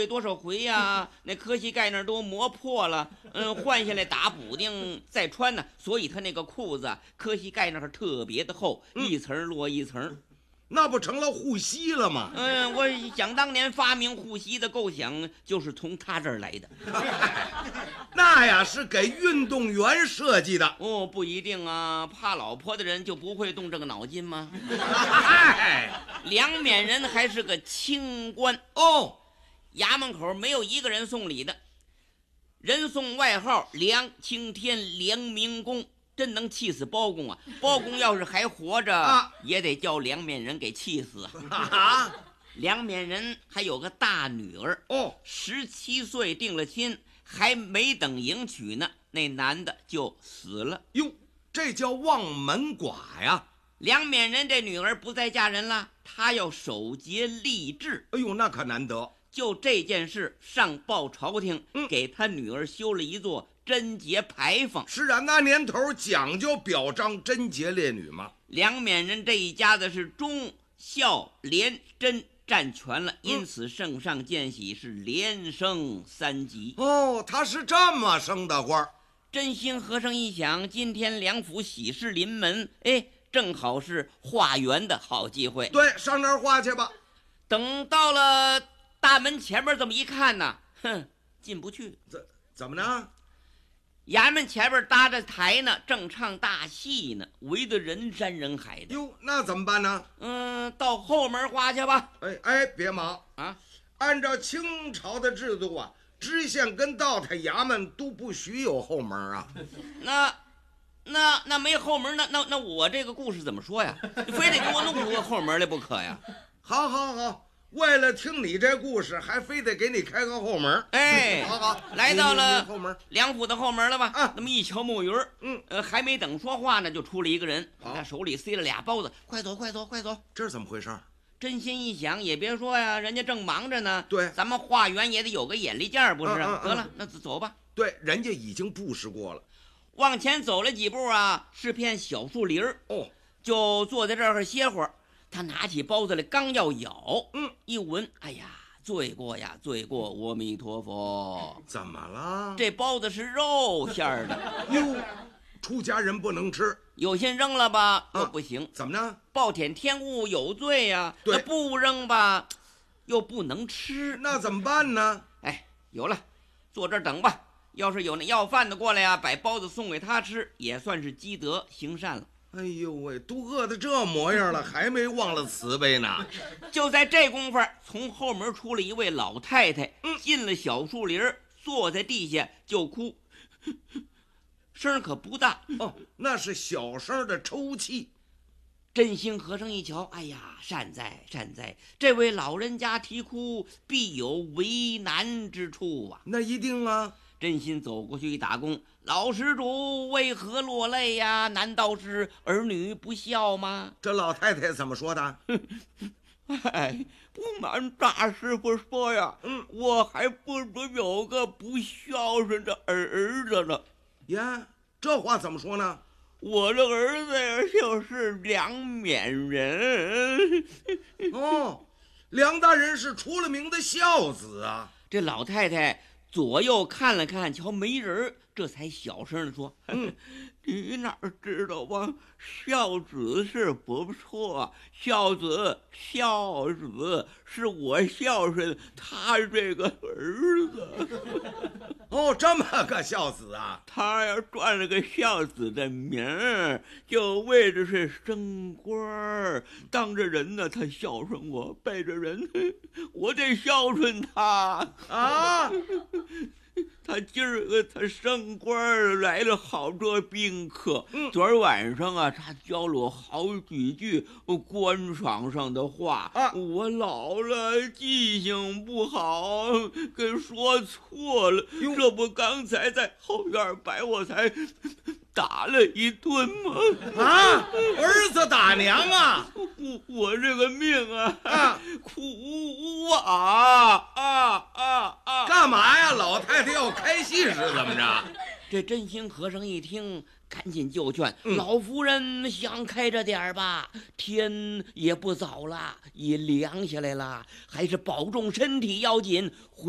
会多少回呀，那科膝盖那儿都磨破了，换下来打补丁再穿呢，所以他那个裤子科膝盖那儿特别的厚，一层摞一层。 那不成了护膝了吗？ 我想当年发明护膝的构想就是从他这儿来的。 那呀是给运动员设计的。 哦，不一定啊，怕老婆的人就不会动这个脑筋吗？梁勉人还是个清官哦， 衙门口没有一个人送礼的，人送外号梁青天、梁明公，真能气死包公啊！包公要是还活着，也得叫梁勉人给气死啊！梁勉人还有个大女儿，17岁定了亲，还没等迎娶呢，那男的就死了。 哟，这叫望门寡呀！ 梁勉人这女儿不再嫁人了，她要守节立志。 哎呦，那可难得。 就这件事上报朝廷，给他女儿修了一座贞节牌坊。 是啊，那年头讲究表彰贞洁烈女嘛。 梁勉人这一家子是忠孝廉贞占全了，因此圣上见喜，是连升3级。 哦，他是这么升的官。 真心和尚一想，今天梁府喜事临门，正好是化缘的好机会。 对，上那儿化去吧。 等到了大门前面这么一看呢，进不去。 怎么呢？ 衙门前面搭着台呢，正唱大戏呢，围得人山人海的。 哟，那怎么办呢？ 到后门花去吧。 别忙啊！ 按照清朝的制度啊，知县跟道台衙门都不许有后门啊。 那没后门，那我这个故事怎么说呀？非得给我弄出个后门来不可呀？ 好，为了听你这故事，还非得给你开个后门。好， 来到了后门， 梁府的后门了吧？那么一瞧木鱼儿，还没等说话呢，就出了一个人，他手里塞了俩包子，快走！ 这是怎么回事？ 真心一想，也别说呀，人家正忙着呢。 对， 咱们化缘也得有个眼力劲儿，不是？得了，那走吧。 对，人家已经布施过了。 往前走了几步啊，是片小树林儿，就坐在这儿歇会儿。他拿起包子来，刚要咬，一闻，哎呀，罪过呀，罪过！阿弥陀佛。 怎么了？ 这包子是肉馅儿的。 哟，出家人不能吃， 有些扔了吧又不行。 怎么呢？ 暴殄天物有罪呀。 对， 那不扔吧又不能吃， 那怎么办呢？ 有了，坐这儿等吧。要是有那要饭的过来呀，把包子送给他吃，也算是积德行善了。 哎呦喂，都饿得这模样了，还没忘了慈悲呢。 就在这功夫，从后门出了一位老太太，进了小树林，坐在地下就哭，声可不大。 那是小声的抽泣。 真心和尚一瞧，哎呀，善哉，这位老人家啼哭，必有为难之处啊。 那一定啊。 真心走过去一打躬，老施主为何落泪呀？难道是儿女不孝吗？ 这老太太怎么说的？ 不瞒大师傅说呀，我还不知有个不孝顺的儿子呢。 呀，这话怎么说呢？ 我这儿子呀，就是梁勉人。 梁大人是出了名的孝子啊。 这老太太左右看了看，瞧没人，这才小声的说：“你哪知道吧？孝子是不错，孝子是我孝顺他这个儿子。 这么个孝子啊！ 他要赚了个孝子的名儿，就为的是升官，当着人呢，他孝顺我；背着人，我得孝顺他啊。”他今儿个他升官来了好多宾客，昨儿晚上啊，他教了我好几句官场上的话我老了记性不好，给说错了，这不刚才在后院摆我才打了一顿吗？ 儿子打娘啊！ 我这个命苦干嘛呀？老太太要开戏是怎么着？ 这真心和尚一听，赶紧就劝老夫人想开着点吧，天也不早了，也凉下来了，还是保重身体要紧。